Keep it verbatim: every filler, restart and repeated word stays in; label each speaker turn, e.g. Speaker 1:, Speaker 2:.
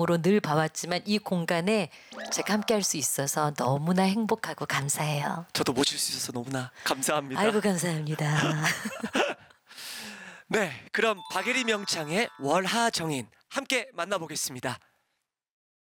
Speaker 1: 영으로 늘 봐왔지만 이 공간에 제가 함께 할 수 있어서 너무나 행복하고 감사해요.
Speaker 2: 저도 모실 수 있어서 너무나 감사합니다.
Speaker 1: 아이고 감사합니다.
Speaker 2: 네, 그럼 박예리 명창의 월하정인 함께 만나보겠습니다.